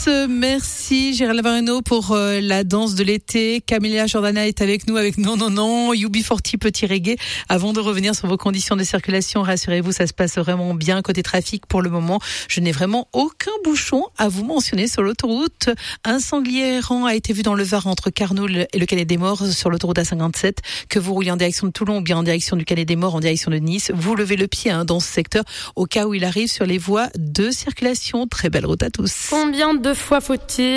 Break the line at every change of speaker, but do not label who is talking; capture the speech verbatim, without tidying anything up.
Merci Gérald Lavarino pour euh, la danse de l'été. Camélia Jordana est avec nous avec Non Non Non, U B quarante petit reggae. Avant de revenir sur vos conditions de circulation, rassurez-vous, ça se passe vraiment bien côté trafic pour le moment. Je n'ai vraiment aucun bouchon à vous mentionner sur l'autoroute. Un sanglier errant a été vu dans le Var entre Carnoul et le Canet des Morts sur l'autoroute A cinquante-sept. Que vous rouliez en direction de Toulon ou bien en direction du Canet des Morts, en direction de Nice, vous levez le pied hein, dans ce secteur au cas où il arrive sur les voies de circulation. Très belle route à tous.
Combien de fois faut-il